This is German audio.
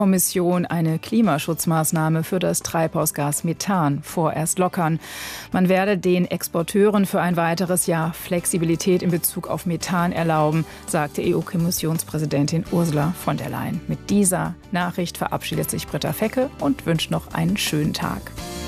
Kommission eine Klimaschutzmaßnahme für das Treibhausgas Methan vorerst lockern. Man werde den Exporteuren für ein weiteres Jahr Flexibilität in Bezug auf Methan erlauben, sagte EU-Kommissionspräsidentin Ursula von der Leyen. Mit dieser Nachricht verabschiedet sich Britta Fecke und wünscht noch einen schönen Tag.